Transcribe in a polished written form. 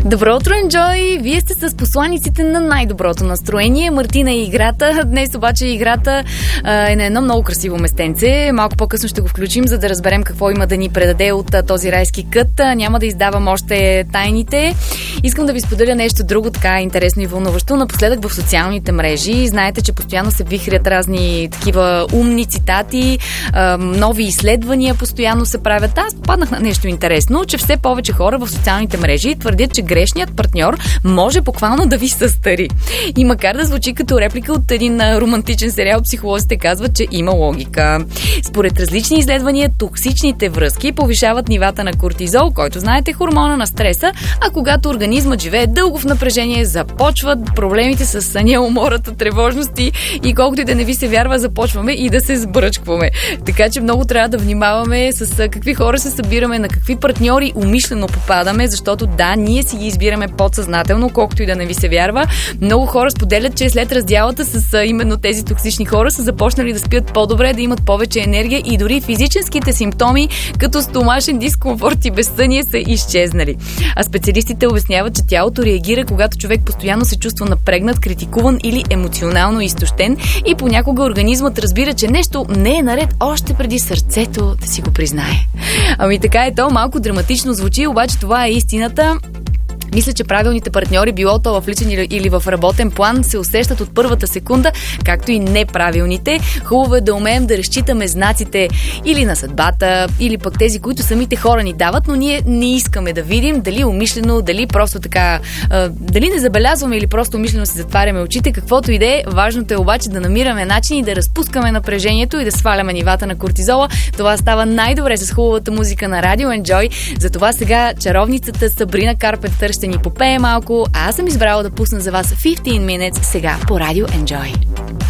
Добро утро, Enjoy! Вие сте с посланиците на най-доброто настроение. Мартина и играта. Днес обаче играта е на едно много красиво местенце. Малко по-късно ще го включим, за да разберем какво има да ни предаде от този райски кът. Няма да издавам още тайните. Искам да ви споделя нещо друго, така интересно и вълнуващо. Напоследък в социалните мрежи знаете, че постоянно се вихрят разни такива умни цитати, нови изследвания постоянно се правят. Аз попаднах на нещо интересно, че все повече хора в социалните мрежи твърдят, че грешният партньор може буквално да ви състари. И макар да звучи като реплика от един романтичен сериал, психолозите казват, че има логика. Според различни изследвания, токсичните връзки повишават нивата на кортизол, който знаете хормона на стреса, а когато организмът живее дълго в напрежение, започват проблемите с съня, умората, тревожности и колкото и да не ви се вярва, започваме и да се сбръчкваме. Така че много трябва да внимаваме с какви хора се събираме, на какви партньори умишлено попадаме, защото да, ние си ги избираме подсъзнателно, колкото и да не ви се вярва. Много хора споделят, че след раздялата с именно тези токсични хора са започнали да спят по-добре, да имат повече енергия и дори физическите симптоми, като стомашен дискомфорт и безсъние, са изчезнали. А специалистите обясняват, че тялото реагира, когато човек постоянно се чувства напрегнат, критикуван или емоционално изтощен и понякога организмът разбира, че нещо не е наред още преди сърцето да си го признае. Ами така е, то малко драматично звучи, обаче това е истината. Мисля, че правилните партньори, било то в личен или в работен план, се усещат от първата секунда, както и неправилните. Хубаво е да умеем да разчитаме знаците или на съдбата, или пък тези, които самите хора ни дават, но ние не искаме да видим дали умишлено, дали просто така, дали не забелязваме или просто умишлено си затваряме очите, каквото и да е. Важното е обаче да намираме начини да разпускаме напрежението и да сваляме нивата на кортизола. Това става най-добре с хубавата музика на Radio Enjoy. Затова сега чаровницата Сабрина Карпентър ще ни попее малко, а аз съм избрала да пусна за вас 15 Minutes сега по Radio Enjoy.